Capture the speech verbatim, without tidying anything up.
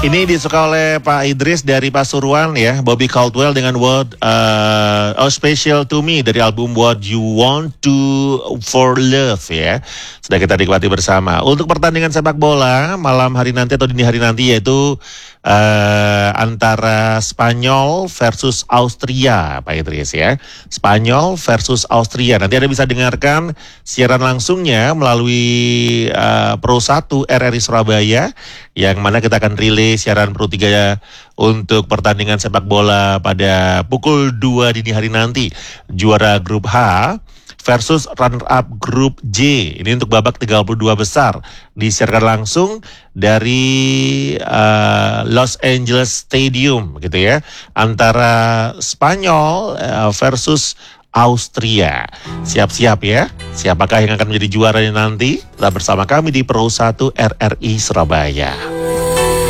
Ini disuka oleh Pak Idris dari Pasuruan ya, Bobby Caldwell dengan What uh, Oh Special to Me dari album What You Want to For Love ya. Sudah kita nikmati bersama. Untuk pertandingan sepak bola malam hari nanti atau dini hari nanti yaitu uh, antara Spanyol versus Austria, Pak Idris ya. Spanyol versus Austria. Nanti Anda bisa dengarkan siaran langsungnya melalui uh, Pro satu R R I Surabaya, yang mana kita akan rilis siaran Pro tiga untuk pertandingan sepak bola pada pukul dua dini hari nanti. Juara grup H versus runner-up grup J. Ini untuk babak tiga puluh dua besar. Disiarkan langsung dari uh, Los Angeles Stadium gitu ya. Antara Spanyol uh, versus Austria. Siap-siap ya. Siapakah yang akan menjadi juaranya nanti? Tetap bersama kami di Pro satu R R I Surabaya.